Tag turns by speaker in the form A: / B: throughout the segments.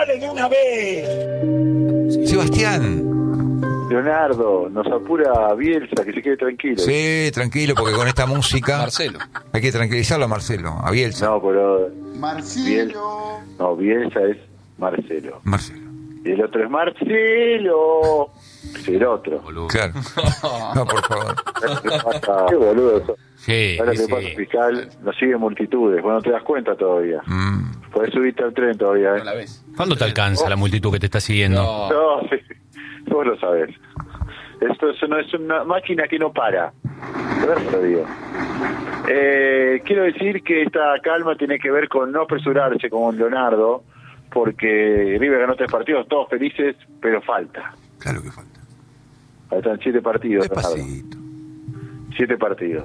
A: dale de una vez.
B: Sebastián.
C: Leonardo, nos apura Bielsa, que se quede tranquilo.
B: Sí, tranquilo, porque con esta música...
D: Marcelo.
B: Hay que tranquilizarlo a Marcelo, a Bielsa.
C: No, pero...
E: Marcelo.
C: Bielsa es Marcelo.
B: Marcelo.
C: Y el otro es Marcelo. Es el otro.
D: Boludo.
B: Claro. No, por favor.
C: Qué boludo sos.
D: Sí,
C: Ahora que
D: sí.
C: pasa fiscal, nos sigue multitudes. Bueno, no te das cuenta todavía. Podés subirte al tren todavía,
D: No la ves.
F: ¿Cuándo te alcanza la multitud que te está siguiendo?
D: No.
C: No, sí. Vos lo sabés. Eso no es una máquina que no para. De verdad te lo digo. Quiero decir que esta calma tiene que ver con no apresurarse como Leonardo, porque River ganó 3 partidos, todos felices, pero falta.
B: Claro que falta.
C: Faltan 7 partidos.
B: Despacito.
C: 7 partidos.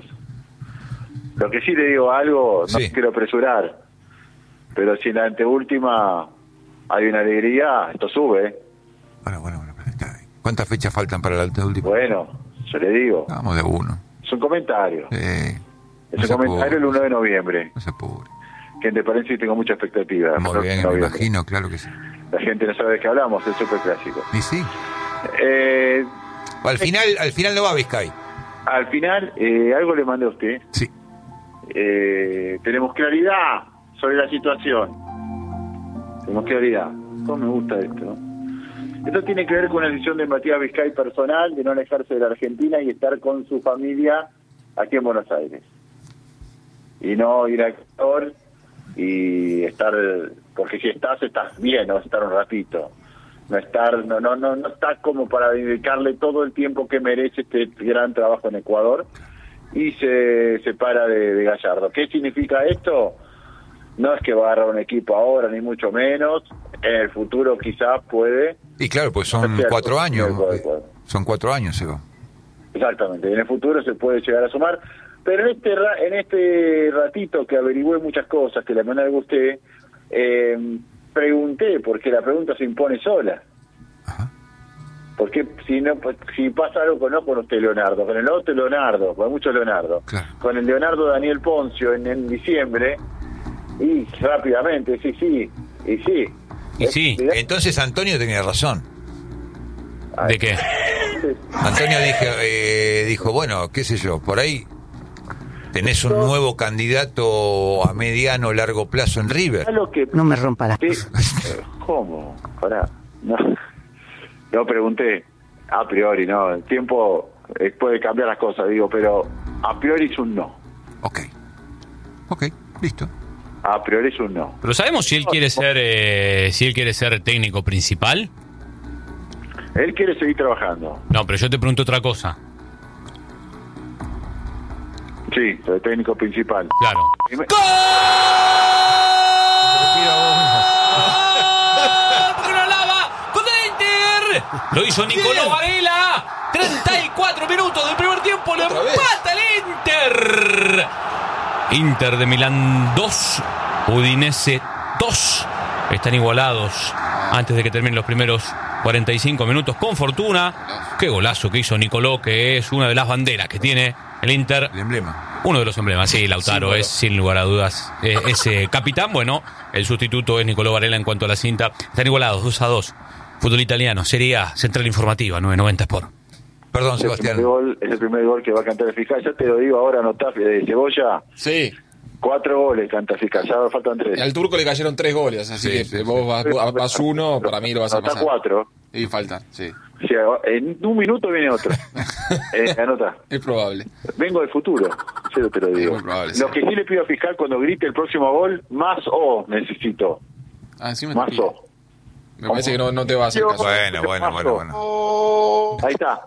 C: Lo que sí te digo algo, no
B: Sí.
C: quiero apresurar, pero si en la anteúltima hay una alegría, esto sube.
B: Bueno. Está bien. ¿Cuántas fechas faltan para la última?
C: Bueno, yo le digo,
B: Vamos de uno.
C: es un comentario.
B: Es
C: Es un comentario el 1 de noviembre,
B: No se apure.
C: que te parece y tengo mucha expectativa.
B: Muy bien, me
C: Noviembre.
B: imagino, claro que sí.
C: La gente no sabe de qué hablamos, es súper clásico.
B: Y sí.
C: Eh,
B: Al final no va Vizcay.
C: al final, algo le mandé a usted.
B: Sí.
C: Tenemos claridad sobre la situación. Tenemos claridad. ¿Cómo me gusta esto? ¿No? Esto tiene que ver con una decisión de Matías Vizcay personal de no alejarse de la Argentina y estar con su familia aquí en Buenos Aires. Y no ir a Ecuador y estar, porque si estás bien, no vas a estar un ratito. No estás como para dedicarle todo el tiempo que merece este gran trabajo en Ecuador y se separa de Gallardo. ¿Qué significa esto? No es que va a agarrar un equipo ahora, ni mucho menos. En el futuro quizás puede.
B: Y claro, pues son 4 años. Son 4 años, Seba.
C: Exactamente. En el futuro se puede llegar a sumar. Pero en este ratito que averigüé muchas cosas, que le mandé a usted, pregunté, porque la pregunta se impone sola.
B: Ajá.
C: Porque si pasa algo no con usted, Leonardo, con el otro Leonardo, con muchos Leonardo,
B: Claro.
C: con el Leonardo Daniel Poncio en diciembre, y rápidamente, sí.
F: Y sí.
B: Entonces Antonio tenía razón.
F: ¿De qué?
B: Antonio dijo, bueno, qué sé yo, por ahí tenés un nuevo candidato a mediano o largo plazo en River.
G: No me rompa las
C: ¿Cómo? Pará. No pregunté. A priori, no. El tiempo puede cambiar las cosas, digo, pero a priori es un no.
B: Ok, listo.
C: A priori es un no.
F: Pero sabemos si él quiere ser técnico principal.
C: Él quiere seguir trabajando.
F: No, pero yo te pregunto otra cosa.
C: Sí, soy técnico principal.
F: Claro. Lo hizo Nicolò Varela. 34 minutos del primer tiempo. Lo empata el Inter. Inter de Milán 2. Udinese 2. Están igualados antes de que terminen los primeros 45 minutos con fortuna. Qué golazo que hizo Nicolò, que es una de las banderas que tiene el Inter.
B: El emblema.
F: Uno de los emblemas, sí, Lautaro es sin lugar a dudas ese capitán. Bueno, el sustituto es Nicolò Varela en cuanto a la cinta. Están igualados 2-2. Fútbol italiano, Serie A, Central Informativa, 990 Sport.
B: Perdón,
C: Es el
B: Sebastián.
C: primer gol que va a cantar el fiscal. Ya te lo digo ahora, anotá, de Cebolla.
D: Sí.
C: 4 goles canta el fiscal, ya faltan 3.
D: Al turco le cayeron 3 goles, así
B: Sí,
D: que
B: sí,
D: vos vas uno, para mí lo vas a
C: Anotá
D: pasar.
C: 4.
D: Y faltan, sí.
C: O sea, en un minuto viene otro. Anota.
D: Es probable.
C: Vengo del futuro, yo te lo digo.
D: muy probable,
C: Lo
D: sí.
C: que sí le pido al fiscal cuando grite el próximo gol, más O necesito.
D: Ah, encima
C: Más
D: te pido.
C: O.
D: Me parece que no te va a hacer caso.
B: Bueno.
C: Ahí está.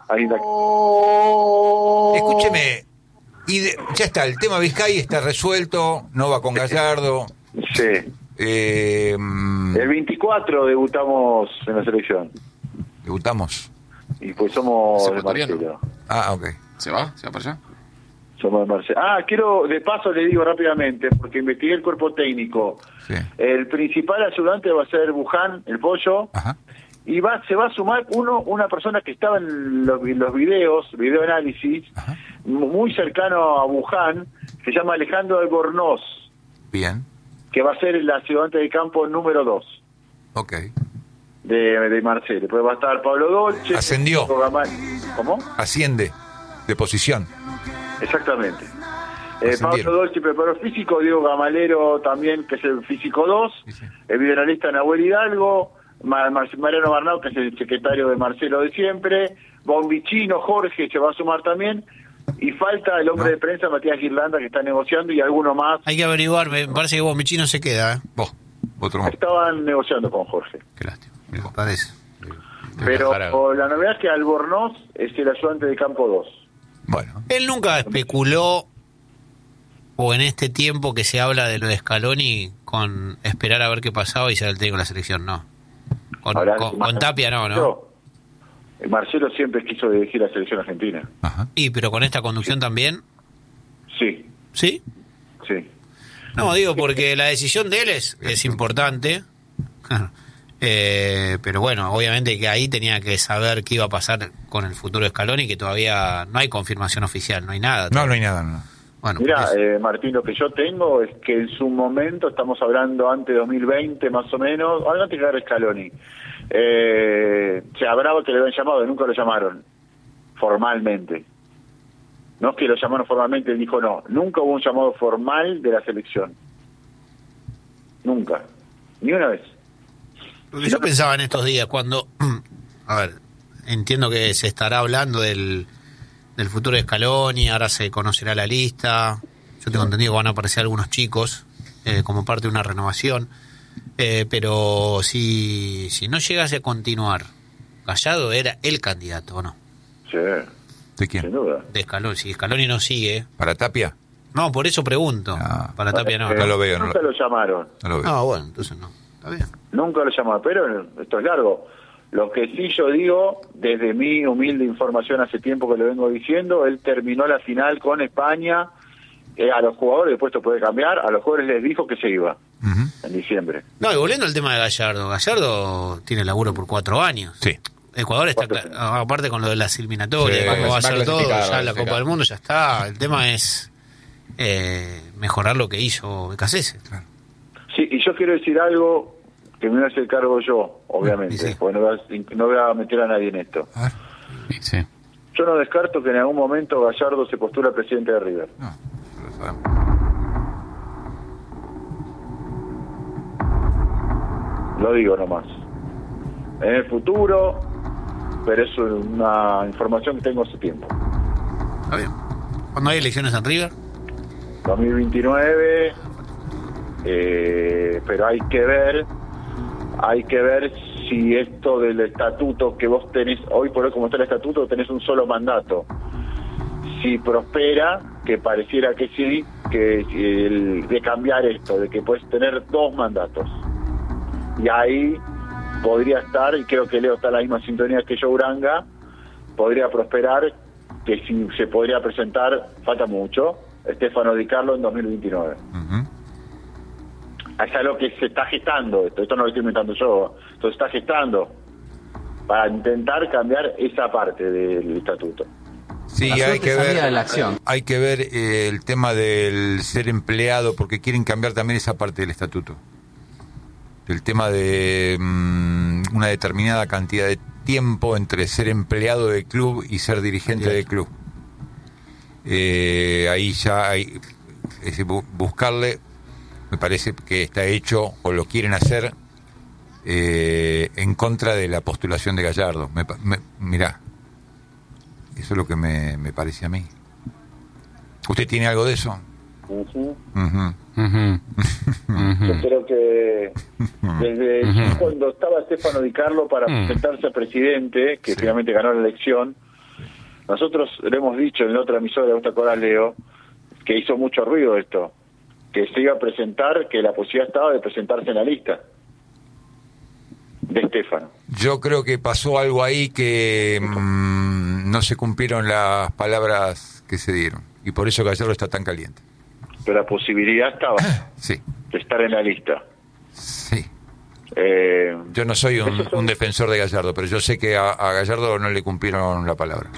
B: Escúcheme, ya está, el tema Vizcay está resuelto, no va con Gallardo.
C: Sí. El 24 debutamos en la selección.
B: Debutamos.
C: Y pues somos
D: ¿Es
C: de
D: ecuatoriano?
C: Marcelo.
B: Ah, ok.
D: ¿Se va? ¿Se va para allá?
C: Somos de Marcelo. De paso le digo rápidamente, porque investigué el cuerpo técnico.
B: Sí.
C: El principal ayudante va a ser Buján, el pollo.
B: Ajá.
C: Y se va a sumar una persona que estaba en los videoanálisis,
B: Ajá.
C: muy cercano a Buján, se llama Alejandro Albornoz,
B: Bien.
C: que va a ser el ayudante de campo número 2.
B: Ok.
C: de Marcelo. Después va a estar Pablo Dolce.
B: Ascendió.
C: ¿Cómo?
B: Asciende de posición.
C: Exactamente.
B: Ascendieron.
C: Pablo Dolce, preparador físico. Diego Gamalero también, que es el físico 2.
B: Sí.
C: El videoanalista Nahuel Hidalgo. Mariano Barnau, que es el secretario de Marcelo de siempre. Bombichino, Jorge, se va a sumar también. Y falta el hombre de prensa, Matías Girlanda, que está negociando, y alguno más.
G: Hay que averiguar, me parece que Bombichino se queda, ¿eh?
B: Vos, otro más.
C: Estaban negociando con Jorge.
F: Qué lástima.
G: Me parece.
C: Pero
F: Ojalá.
C: la novedad es que Albornoz es el ayudante de campo 2.
B: Bueno,
G: Él nunca especuló, o en este tiempo que se habla de lo de Scaloni, con esperar a ver qué pasaba y ser el técnico de la selección, no. Con Tapia no.
C: Marcelo siempre quiso dirigir la selección argentina.
B: ajá.
G: Pero con esta conducción también,
C: Sí,
G: ¿sí?
C: sí.
G: No, digo, porque la decisión de él es importante. Pero bueno, obviamente que ahí tenía que saber qué iba a pasar con el futuro de Scaloni, que todavía no hay confirmación oficial, no hay nada.
B: No hay nada. No.
G: Bueno,
C: Mira,
G: pues,
C: Martín, lo que yo tengo es que en su momento, estamos hablando antes de 2020 más o menos, antes de llegar a Scaloni, se hablaba que le habían llamado, nunca lo llamaron formalmente. No es que lo llamaron formalmente, él dijo no, nunca hubo un llamado formal de la selección. Nunca, ni una vez.
G: lo que yo pensaba en estos días, cuando, a ver, entiendo que se estará hablando del futuro de Scaloni, ahora se conocerá la lista, yo tengo entendido que van a aparecer algunos chicos como parte de una renovación, pero si no llegase a continuar, Gallardo era el candidato, ¿o no?
C: Sí,
B: ¿De
C: sin
B: quién?
C: duda.
G: De Scaloni, si Scaloni no sigue,
B: ¿Para Tapia?
G: no, por eso pregunto,
B: Ah.
G: para Tapia no.
B: No lo veo,
C: Nunca lo llamaron.
B: No lo veo.
G: No, bueno, entonces no, está bien.
C: Nunca lo llamaron, pero esto es largo. Lo que sí yo digo, desde mi humilde información hace tiempo que lo vengo diciendo, él terminó la final con España, a los jugadores, después esto puede cambiar, a los jugadores les dijo que se iba
B: Ujú.
C: en diciembre.
G: No, y volviendo al tema de Gallardo tiene laburo por 4 años.
B: Sí.
G: Ecuador está aparte con lo de las eliminatorias,
B: Sí,
G: cómo va a ser todo,
D: clasificado,
G: ya la Copa del Mundo ya está. El tema es mejorar lo que hizo Becasese.
C: Sí, y yo quiero decir algo que me voy a hacer cargo yo, obviamente,
G: Sí.
C: porque no voy a meter a nadie en esto.
B: A ver.
F: Sí.
C: Yo no descarto que en algún momento Gallardo se postula presidente de River.
B: No, lo sabemos.
C: Lo digo nomás. En el futuro, pero es una información que tengo hace tiempo.
G: Está bien. Cuando hay elecciones en River,
C: 2029, pero hay que ver si esto del estatuto que vos tenés, hoy por hoy como está el estatuto, tenés un solo mandato. Si prospera, que pareciera que sí, de cambiar esto, de que puedes tener 2 mandatos. Y ahí podría estar, y creo que Leo está en la misma sintonía que yo, Uranga, podría prosperar, que si se podría presentar, falta mucho, Stefano Di Carlo en 2029.
B: Ujú.
C: Es algo que se está gestando, esto no lo estoy inventando yo, esto se está gestando para intentar cambiar esa parte del estatuto.
B: Sí,
E: La
B: hay
E: suerte
B: que
E: es amiga
B: ver,
E: de la acción.
B: hay que ver el tema del ser empleado, porque quieren cambiar también esa parte del estatuto. El tema de una determinada cantidad de tiempo entre ser empleado del club y ser dirigente del club. Ahí ya hay buscarle, me parece que está hecho o lo quieren hacer en contra de la postulación de Gallardo. Mirá, eso es lo que me parece a mí. ¿Usted tiene algo de eso?
C: Ujú.
B: Ujú.
C: Yo creo que desde cuando estaba Stefano Di Carlo para presentarse a presidente, que finalmente ganó la elección, nosotros le hemos dicho en la otra emisora, ¿te acordás, Leo?, que hizo mucho ruido esto, que se iba a presentar, que la posibilidad estaba de presentarse en la lista de Stefano.
B: Yo creo que pasó algo ahí que no se cumplieron las palabras que se dieron. Y por eso Gallardo está tan caliente.
C: Pero la posibilidad estaba
B: Sí,
C: de estar en la lista.
B: sí.
C: Eh,
B: Yo no soy un defensor de Gallardo, pero yo sé que a Gallardo no le cumplieron la palabra.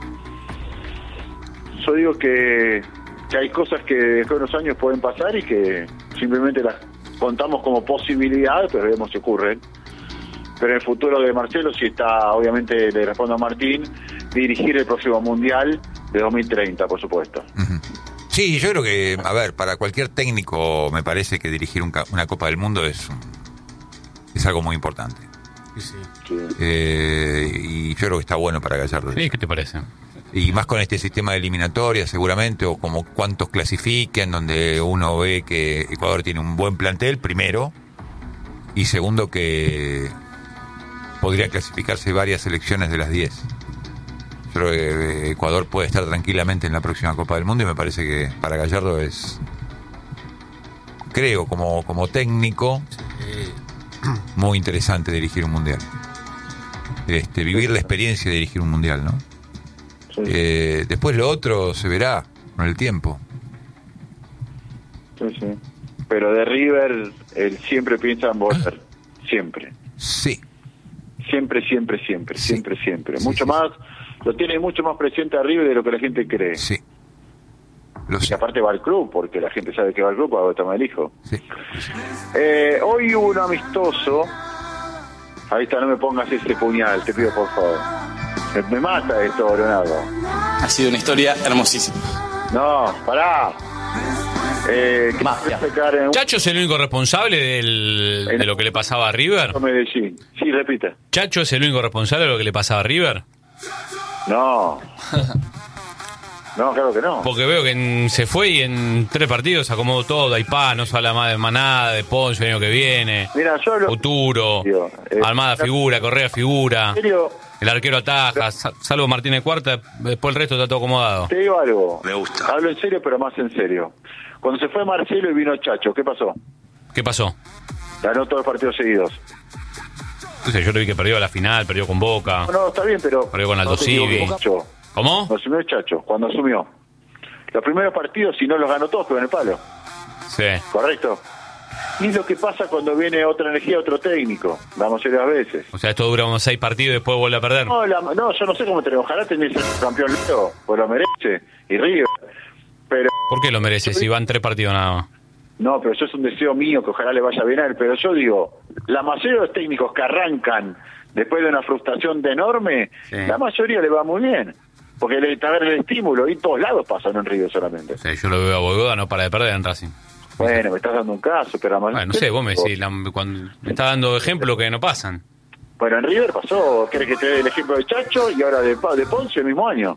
C: yo digo que hay cosas que después de unos años pueden pasar y que simplemente las contamos como posibilidad, pero vemos si ocurren. pero en el futuro de Marcelo sí está, obviamente le respondo a Martín, dirigir el próximo Mundial de 2030, por supuesto.
B: Ujú. Sí, yo creo que, a ver, para cualquier técnico me parece que dirigir una Copa del Mundo es algo muy importante.
G: Sí.
C: Sí.
B: Y yo creo que está bueno para Gallardo.
F: Sí, ¿qué te parece?
B: Y más con este sistema de eliminatoria seguramente, o como cuántos clasifiquen, donde uno ve que Ecuador tiene un buen plantel, primero, y segundo que podría clasificarse varias selecciones de las 10. Yo creo que Ecuador puede estar tranquilamente en la próxima Copa del Mundo, y me parece que para Gallardo es, creo, como técnico, muy interesante dirigir un mundial. Vivir la experiencia de dirigir un mundial, ¿no?
C: Sí.
B: Después lo otro se verá con el tiempo.
C: Sí, sí. Pero de River, él siempre piensa en volver. Siempre.
B: Sí.
C: Siempre.
B: Sí.
C: Mucho
B: Sí,
C: más, lo tiene mucho más presente a River de lo que la gente cree.
B: Sí. Lo
C: Y
B: sé.
C: aparte va al club, porque la gente sabe que va al club, para tomar el hijo.
B: Sí. Lo sé.
C: Hoy hubo un amistoso. Ahí está, no me pongas ese puñal, te pido por favor. Me mata esto, Leonardo.
A: Ha sido una historia hermosísima.
C: No, pará.
F: ¿Chacho es el único responsable de lo que le pasaba a River?
C: Medellín. Sí, repita.
F: ¿Chacho es el único responsable de lo que le pasaba a River?
C: No. No, claro que no.
F: Porque veo que se fue y en 3 partidos acomodó todo. Aipá, no se habla más de Manada, de Ponce el año que viene.
C: Mira, yo lo...
F: Futuro, Almada figura, Correa figura,
C: En serio,
F: el arquero ataja, salvo Martínez Cuarta, después el resto está todo acomodado.
C: te digo algo.
A: Me gusta.
C: Hablo en serio, pero más en serio. Cuando se fue Marcelo y vino Chacho, ¿qué pasó?
F: ¿Qué pasó?
C: Ganó todos los partidos seguidos.
F: No sé, yo le vi que perdió la final, perdió con Boca.
C: No, está bien, pero...
F: Perdió con Aldo
C: no te equivoques,
F: Civi.
C: Chacho.
F: ¿Cómo?
C: Cuando asumió Chacho, cuando asumió. Los primeros partidos, si no los ganó todos, quedó en el palo.
F: Sí.
C: ¿Correcto? Y es lo que pasa cuando viene otra energía, otro técnico. La mayoría de las veces.
F: O sea, esto dura unos 6 partidos y después vuelve a perder.
C: No, yo no sé cómo tenemos. Ojalá tenés el campeón Leo, pues lo merece. Y River. Pero...
F: ¿Por qué lo merece si van 3 partidos nada más?
C: No, pero eso es un deseo mío, que ojalá le vaya bien a él. Pero yo digo, la mayoría de los técnicos que arrancan después de una frustración de enorme,
F: Sí.
C: la mayoría le va muy bien. Porque le está ver el estímulo, y todos lados pasan en Río solamente.
F: O sea, yo lo veo a Boygoda, no para de perder en Racing.
C: Bueno, me estás dando un caso, pero además...
F: Bueno, no sé, vos me decís, cuando me está dando ejemplos que no pasan.
C: Bueno, en River pasó, ¿querés que te dé el ejemplo de Chacho? Y ahora de Ponce el mismo año.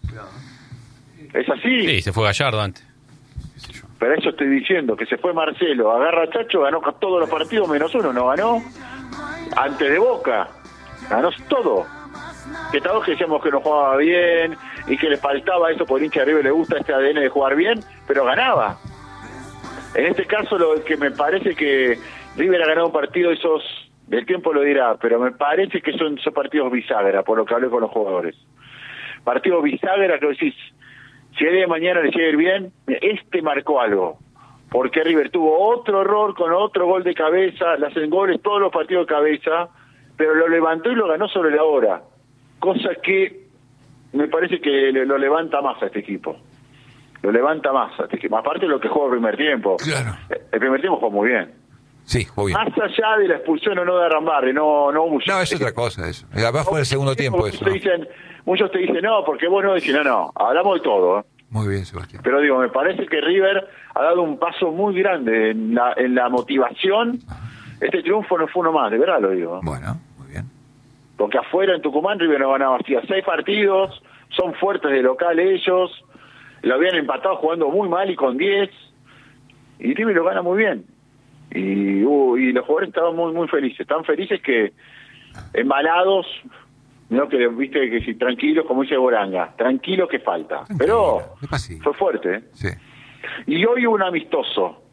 C: Es así.
F: Sí, se fue Gallardo antes.
C: Pero eso estoy diciendo, que se fue Marcelo, agarra a Chacho, ganó todos los partidos menos uno, no ganó. Antes de Boca, ganó todo. Que todos decíamos que no jugaba bien y que le faltaba eso, por hincha de River le gusta este ADN de jugar bien, pero ganaba. En este caso, lo que me parece que River ha ganado un partido, esos, el tiempo lo dirá, pero me parece que son esos partidos bisagra, por lo que hablé con los jugadores. Partidos bisagra que decís, si el día de mañana le llega bien, este marcó algo. Porque River tuvo otro error con otro gol de cabeza, le hacen goles todos los partidos de cabeza, pero lo levantó y lo ganó sobre la hora. Cosa que me parece que lo levanta más a este equipo. Lo levanta más a este equipo. Aparte de lo que jugó el primer tiempo.
B: Claro.
C: El primer tiempo jugó muy bien.
B: Sí, jugó bien.
C: Más allá de la expulsión o no de Arambarri, no hubo...
B: No, es otra cosa eso. Además fue el segundo tiempo eso, ¿no?
C: Muchos te dicen, no, porque vos no decís, no, hablamos de todo, ¿eh?
B: Muy bien, Sebastián.
C: Pero digo, me parece que River ha dado un paso muy grande en la motivación. Este triunfo no fue uno más, de verdad lo digo.
B: Bueno, muy bien.
C: Porque afuera en Tucumán River no ganaba, hacía 6 partidos, son fuertes de local ellos, lo habían empatado jugando muy mal y con 10, y River lo gana muy bien. Y los jugadores estaban muy felices, tan felices que embalados, no que viste que si tranquilos, como dice Boranga, tranquilos que falta. Pero
B: despacito.
C: fue fuerte, ¿eh?
B: Sí.
C: Y hoy un amistoso.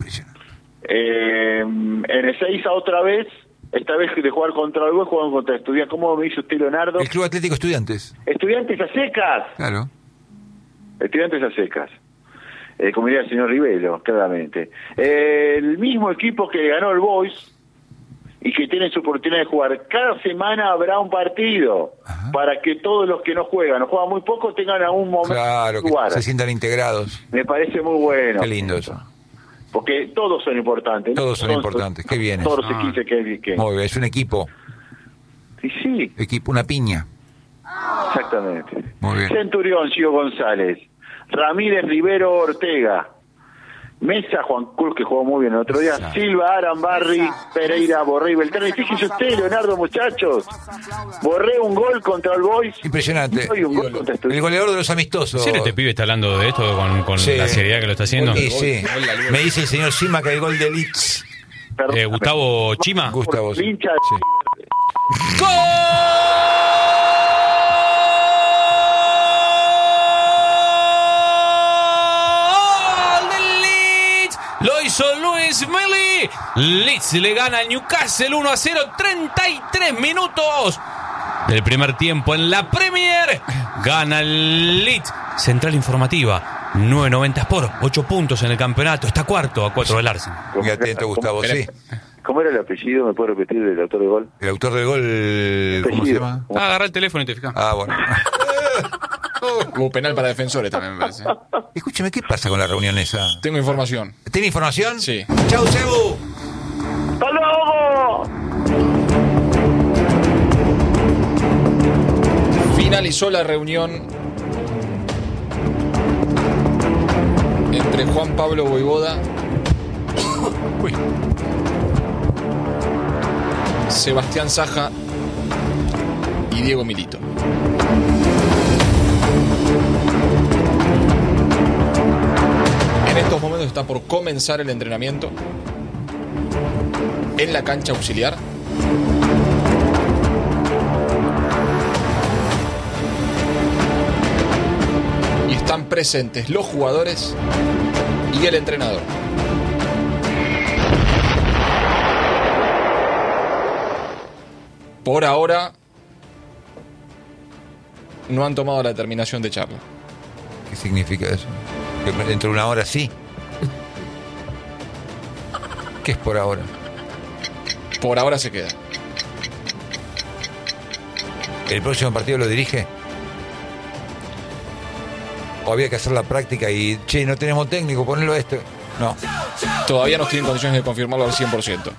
C: En Ezeiza otra vez, esta vez de jugar contra el jugaron contra Estudiantes. ¿Cómo me dice usted, Leonardo?
B: El Club Atlético Estudiantes.
C: Estudiantes a secas.
B: Claro.
C: Estudiantes a secas. Como diría el señor Rivelo, claramente. El mismo equipo que ganó el Boys y que tiene su oportunidad de jugar. Cada semana habrá un partido. Ajá. Para que todos los que no juegan muy poco, tengan algún momento
B: claro,
C: de jugar.
B: Que se sientan integrados.
C: Me parece muy bueno.
B: Qué lindo eso.
C: Porque todos son importantes.
B: Todos son importantes. Qué bien
C: todos
B: eso.
C: los 15 que...
B: Muy bien, es un equipo.
C: Y sí,
B: Equipo, una piña.
C: exactamente.
B: Muy bien.
C: Centurión, Gio González. Ramírez, Rivero, Ortega. Mesa, Juan Cruz, que jugó muy bien el otro día.
B: Mesa.
C: Silva, Aran, Barry, Pereira, Borré y Beltrán. Y fíjese usted, Leonardo, muchachos. Borré un gol contra el Boys.
B: Impresionante.
C: Y un gol contra
B: El goleador de los amistosos.
F: ¿En serio este pibe está hablando de esto con
B: Sí.
F: la seriedad que lo está haciendo?
B: Y sí. Me dice el señor Sima que el gol de Leeds.
C: Perdón,
F: Gustavo Chima.
B: Gustavo. Sí.
C: hincha
B: Sí.
F: ¡Gol del Leeds! Lo hizo Luis Meli. Leeds le gana al Newcastle 1-0, 33 minutos del primer tiempo en la Premier. Gana el Leeds. Central Informativa, 9.90 Sport, 8 puntos en el campeonato. Está cuarto a 4 del Arsenal.
B: Muy atento, Gustavo, sí.
C: ¿Cómo era el apellido? ¿Me puedo repetir del autor del gol?
B: El autor del gol, ¿cómo se llama?
F: Agarra el teléfono y te fijas.
B: Ah, bueno.
D: Hubo penal para defensores también, me parece.
B: Escúcheme, ¿qué pasa con la reunión esa?
D: Tengo información.
B: ¿Tiene información?
D: Sí.
B: Chau, Cebu.
C: ¡Hasta luego!
D: Finalizó la reunión entre Juan Pablo Voivoda, Sebastián Saja y Diego Milito. En estos momentos está por comenzar el entrenamiento en la cancha auxiliar. Y están presentes los jugadores y el entrenador. Por ahora no han tomado la determinación de charla.
B: ¿Qué significa eso? Que dentro de una hora sí. ¿Qué es por ahora?
D: Por ahora se queda.
B: ¿El próximo partido lo dirige? ¿O había que hacer la práctica y, che, no tenemos técnico, ponelo este? No.
D: Todavía no estoy en condiciones de confirmarlo al 100%.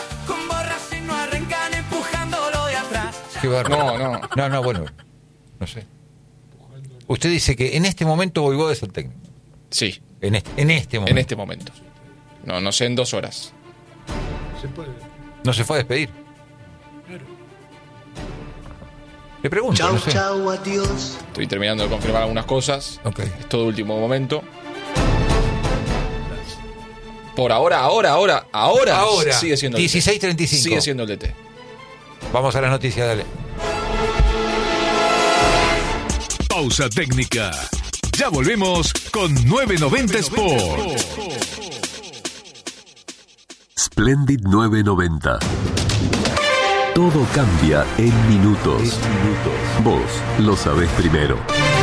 B: Qué bárbaro. No, bueno. No sé. Usted dice que en este momento Voivoda es el técnico.
D: Sí,
B: En este momento.
D: en este momento. No sé, en 2 horas.
B: No se fue a despedir. Le pregunto, no sé.
E: adiós.
D: Estoy terminando de confirmar algunas cosas.
B: Ok.
D: Es todo último momento. Por ahora sigue siendo el DT.
B: 16:35.
D: Sigue siendo el DT.
B: Vamos a las noticias, dale.
H: Pausa técnica. Ya volvemos con 990 Sport.
I: Splendid 990. Todo cambia en minutos. Vos lo sabés primero.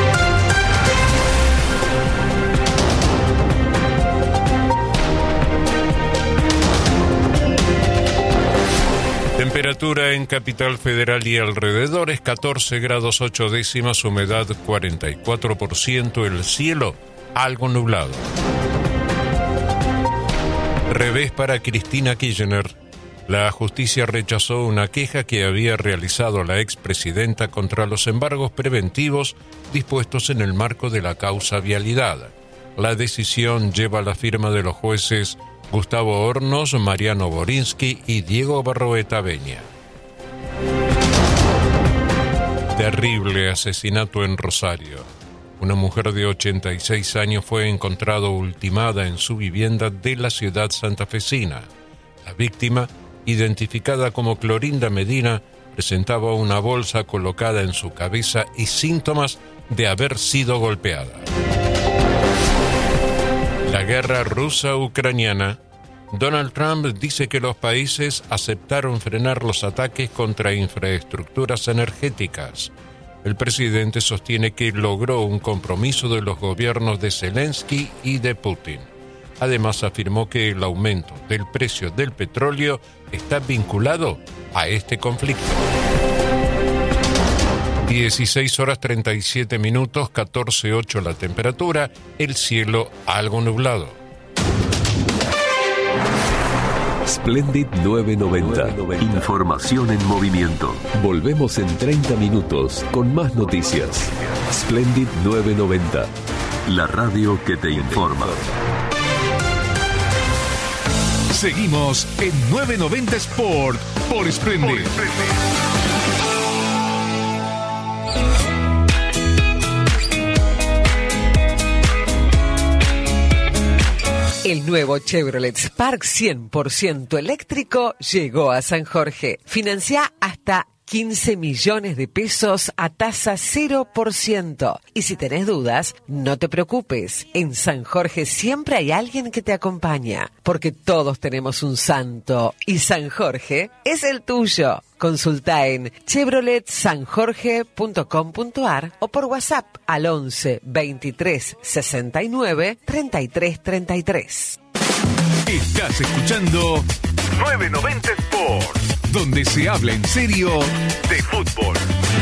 J: Temperatura en Capital Federal y alrededores 14 grados 8 décimas, humedad 44%, el cielo algo nublado. Revés para Cristina Kirchner. La justicia rechazó una queja que había realizado la expresidenta contra los embargos preventivos dispuestos en el marco de la causa vialidad. La decisión lleva la firma de los jueces Gustavo Hornos, Mariano Borinsky y Diego Barroeta Beña. Terrible asesinato en Rosario. Una mujer de 86 años fue encontrada ultimada en su vivienda de la ciudad santafesina. La víctima, identificada como Clorinda Medina, presentaba una bolsa colocada en su cabeza y síntomas de haber sido golpeada. La guerra rusa-ucraniana. Donald Trump dice que los países aceptaron frenar los ataques contra infraestructuras energéticas. El presidente sostiene que logró un compromiso de los gobiernos de Zelensky y de Putin. Además, afirmó que el aumento del precio del petróleo está vinculado a este conflicto. 16 horas 37 minutos, 14:08 la temperatura, el cielo algo nublado.
I: Splendid 990. Información en movimiento. Volvemos en 30 minutos con más noticias. Splendid 990. La radio que te informa.
H: Seguimos en 990 Sport por Splendid.
K: El nuevo Chevrolet Spark 100% eléctrico llegó a San Jorge. Financia hasta 15 millones de pesos a tasa 0%. Y si tenés dudas, no te preocupes. En San Jorge siempre hay alguien que te acompaña, porque todos tenemos un santo y San Jorge es el tuyo. Consulta en chevroletsanjorge.com.ar o por WhatsApp al 11 23 69 33 33.
H: Estás escuchando 990 Sport, donde se habla en serio de fútbol.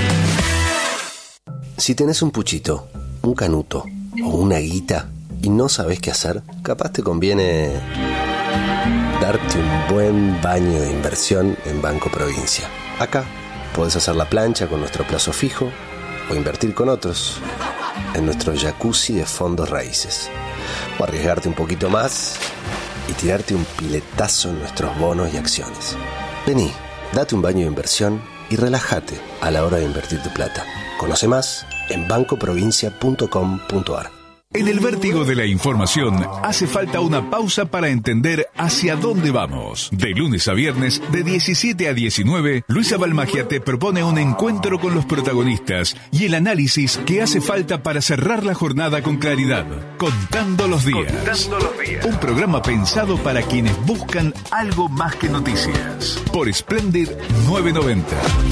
L: Si tenés un puchito, un canuto o una guita y no sabés qué hacer, capaz te conviene darte un buen baño de inversión en Banco Provincia. Acá podés hacer la plancha con nuestro plazo fijo o invertir con otros en nuestro jacuzzi de fondos raíces. O arriesgarte un poquito más y tirarte un piletazo en nuestros bonos y acciones. Vení, date un baño de inversión y relájate a la hora de invertir tu plata. Conoce más en bancoprovincia.com.ar.
H: En el vértigo de la información hace falta una pausa para entender hacia dónde vamos. De lunes a viernes, de 17 a 19, Luisa Balmagia te propone un encuentro con los protagonistas y el análisis que hace falta para cerrar la jornada con claridad. Contando los días. Un programa pensado para quienes buscan algo más que noticias. Por Splendid 990.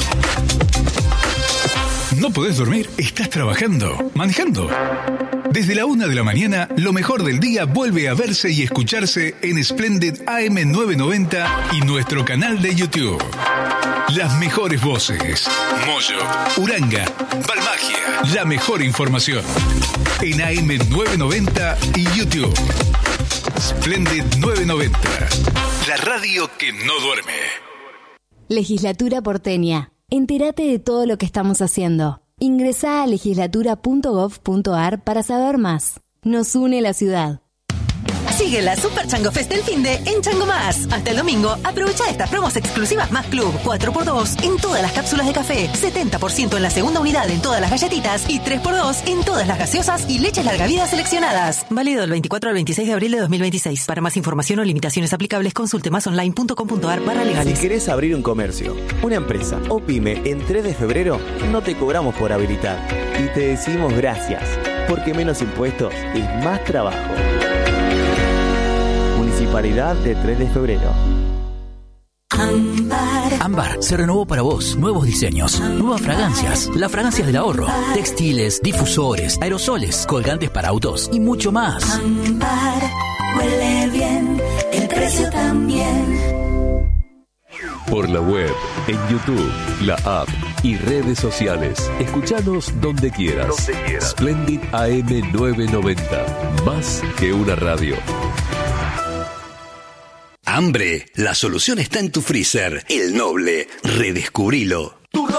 H: ¿No podés dormir? ¿Estás trabajando? ¿Manejando? Desde la 1 de la mañana, lo mejor del día vuelve a verse y escucharse en Splendid AM990 y nuestro canal de YouTube. Las mejores voces. Moyo, Uranga, Balmagia. La mejor información. En AM990 y YouTube. Splendid 990. La radio que no duerme.
M: Legislatura porteña. Entérate de todo lo que estamos haciendo. Ingresá a legislatura.gov.ar para saber más. Nos une la ciudad.
N: Sigue la Super Chango Fest del finde en Chango Más. Hasta el domingo, aprovecha estas promos exclusivas Más Club. 4x2 en todas las cápsulas de café, 70% en la segunda unidad en todas las galletitas y 3x2 en todas las gaseosas y leches larga vida seleccionadas. Válido del 24 al 26 de abril de 2026. Para más información o limitaciones aplicables, consulte masonline.com.ar/legales.
O: Si querés abrir un comercio, una empresa o pyme en 3 de febrero, no te cobramos por habilitar. Y te decimos gracias, porque menos impuestos es más trabajo. Municipalidad de 3 de febrero.
P: Ámbar se renovó para vos. Nuevos diseños, nuevas fragancias, las fragancias del ahorro, textiles, difusores, aerosoles, colgantes para autos y mucho más.
Q: Ámbar huele bien, el precio también.
I: Por la web, en YouTube, la app y redes sociales. Escuchanos donde quieras. Splendid AM990. Más que una radio.
R: Hambre, la solución está en tu freezer. El Noble, redescubrilo.